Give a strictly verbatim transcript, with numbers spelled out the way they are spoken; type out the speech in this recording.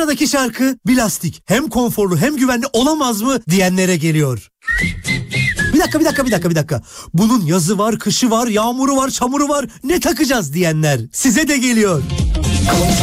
Sıradaki şarkı bir lastik. Hem konforlu hem güvenli olamaz mı diyenlere geliyor. Bir dakika bir dakika bir dakika bir dakika. Bunun yazı var, kışı var, yağmuru var, çamuru var. Ne takacağız diyenler. Size de geliyor.